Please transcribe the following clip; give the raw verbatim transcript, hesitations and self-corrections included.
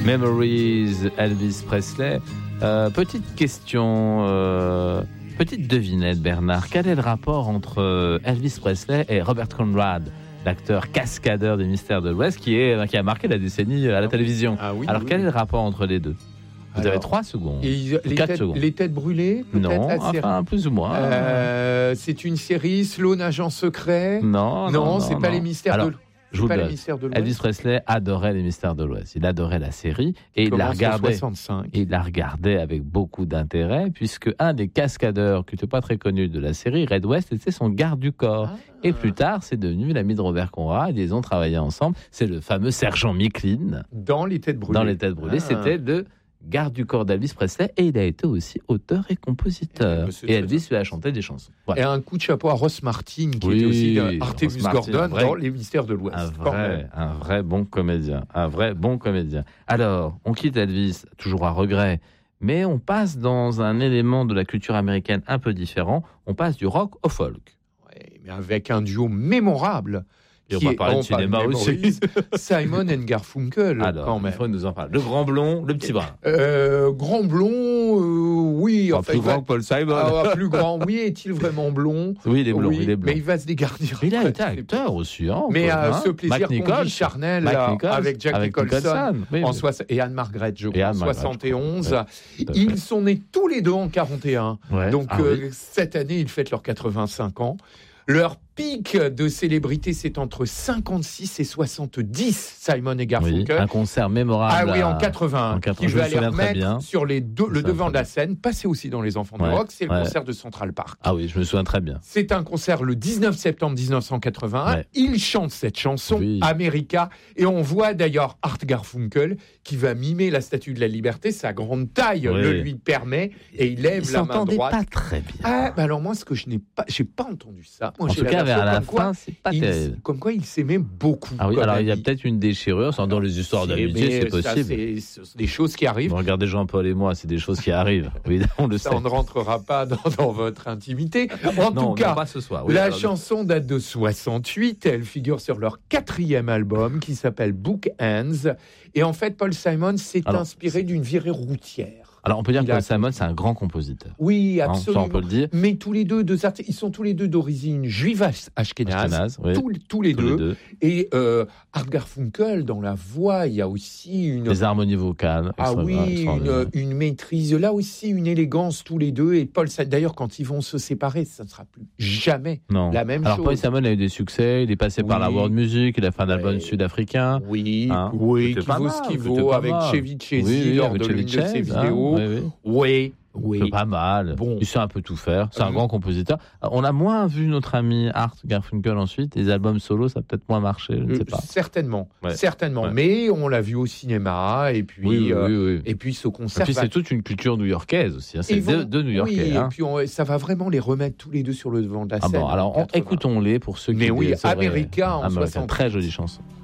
Memories, Elvis Presley. Euh, petite question, euh, petite devinette, Bernard. Quel est le rapport entre Elvis Presley et Robert Conrad, l'acteur cascadeur des Mystères de l'Ouest, qui, est, qui a marqué la décennie à la télévision? Ah oui, Alors, oui, quel oui. est le rapport entre les deux? Vous Alors, avez trois secondes. Et les, quatre têtes, secondes. les têtes brûlées, peut-être, Non, la série. enfin, plus ou moins. Euh, c'est une série Sloan agent secret. Non, non, non, non, c'est non. pas les Mystères Alors, de l'Ouest. Je vous pas le les donne. Mystères de l'Ouest. Elvis Presley adorait les Mystères de l'Ouest. Il adorait la série et il la Commence en regardait. soixante-cinq. Et il la regardait avec beaucoup d'intérêt, puisque un des cascadeurs qui n'était pas très connu de la série, Red West, était son garde du corps. Ah. Et plus tard, c'est devenu l'ami de Robert Conrad. Ils ont travaillé ensemble. C'est le fameux sergent Micklin Dans les têtes brûlées. dans Les Têtes brûlées. Ah. C'était le garde du corps d'Elvis Presley et il a été aussi auteur et compositeur. Et, Et Elvis lui a chanté des chansons. Voilà. Et un coup de chapeau à Ross Martin, qui Oui, était aussi de Artemus Ross Martin, Gordon un vrai- dans Les Mystères de l'Ouest. Un Quand vrai, même. un vrai bon comédien. Un vrai bon comédien. Alors, on quitte Elvis, toujours à regret, mais on passe dans un élément de la culture américaine un peu différent. On passe du rock au folk. Ouais, mais avec un duo mémorable. Et on qui va est- parler de on parle cinéma aussi. Memories, Simon and Garfunkel, Alors, quand il même. faut nous en parler. Le grand blond, le petit brun. Euh, grand blond, euh, oui. Enfin, enfin, plus il va- grand que Paul Simon. Ah, plus grand, oui. Est-il vraiment blond? Oui, il est blond, Oui, il est blond. mais il va se dégarnir. Il a après, été c'est acteur aussi. Hein, Mais Paul, euh, hein. ce plaisir Mike qu'on Nichols. vit charnel Mike là, Nichols, avec Jack avec Nicholson, Nicholson, oui, en oui. soix- et Anne-Margaret, je Et crois, en Anne-Margaret, soixante et onze. je crois. Ouais, tout à fait. Ils sont nés tous les deux en quarante et un. Ouais. Donc Ah euh, oui. cette année, ils fêtent leurs quatre-vingt-cinq ans. Leur pic de célébrité, c'est entre cinquante-six et soixante-dix, Simon et Oui, Garfunkel. un concert mémorable. Ah oui, en à- quatre-vingts, en quatre-vingts, qui je me va les souviens très remettre bien. sur les deux, le Ça, devant très de la bien. scène, passé aussi dans Les Enfants Ouais, du Rock, c'est le ouais. concert de Central Park. Ah oui, je me souviens très bien. C'est un concert le dix-neuf septembre dix-neuf cent quatre-vingt-un. Ouais. Il chante cette chanson, Oui. America, et on voit d'ailleurs Art Garfunkel qui va mimer la Statue de la Liberté. Sa grande taille Oui. le lui permet, et il lève Il la main s'entendait droite. pas très bien. Ah, bah alors moi, ce que je n'ai pas, j'ai pas entendu ça. Moi, En j'ai tout cas, version vers la comme quoi fin, c'est pas il- terrible. Comme quoi, il s'aimait beaucoup. Ah oui, comme alors il y a ami. peut-être une déchirure, c'est dans les histoires d'amitié, Mais c'est ça, possible. c'est- c'est des choses qui arrivent. Bon, regardez Jean-Paul et moi, c'est des choses qui arrivent. Oui, on le Ça, sait. on ne rentrera pas dans, dans votre intimité. En non, tout cas, non, pas ce soir. Oui, la alors, chanson date de soixante-huit. Elle figure sur leur quatrième album qui s'appelle Book Hands. Et en fait, Paul Simon s'est Alors, inspiré d'une virée routière. alors, on peut dire il que a- Paul Simon, c'est un grand compositeur. Oui, Hein, ça, absolument. on peut le dire. Mais tous les deux, deux artistes, ils sont tous les deux d'origine juive ach- ashkénaze. Ashkénaze, oui. Tous, tous les Tous deux. les deux. Et euh, Art Garfunkel, dans la voix, il y a aussi une. Les harmonies vocales. Ah extra- oui, extraordinaires. une, une maîtrise, là aussi une élégance tous les deux. Et Paul, Simon- d'ailleurs, quand ils vont se séparer, ça ne sera plus jamais Non. la même Alors, chose. Paul Simon a eu des succès, il est passé par Oui. la world music, il a fait un album Ouais. sud-africain. Oui, Hein, oui, c'était qui pas vaut mal, ce qu'il c'était vaut pas avec mal. Chevy Chase Oui, oui, lors avec de Chevy l'une de ses Chase, hein, vidéos. oui, oui. Oui, oui. C'est pas mal. Bon. Il sait un peu tout faire. C'est un Euh, grand compositeur. On a moins vu notre ami Art Garfunkel ensuite. Les albums solo, ça a peut-être moins marché. Je ne sais Euh, pas. Certainement, Ouais. certainement. Ouais. Mais on l'a vu au cinéma et puis Oui, oui, euh, oui, oui. et puis ce Et concert. puis va- c'est toute une culture new-yorkaise aussi. hein. C'est ils vont- deux, deux New-Yorkais. Oui, hein. et puis on- ça va vraiment les remettre tous les deux sur le devant de la Ah scène. bon, alors en on- quatre-vingts. écoutons-les pour ceux qui Mais oui, sauraient- America en America, soixante. très jolie chanson.